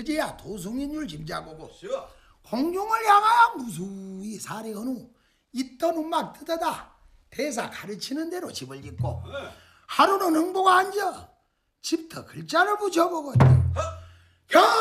그제야 도승인 줄 짐자고고 쉬어. 공중을 향하여 무수히 사려한 후 있던 음악 뜯어다 대사 가르치는 대로 집을 짓고 하루는 흥보가 앉아 집터 글자를 붙여보고 야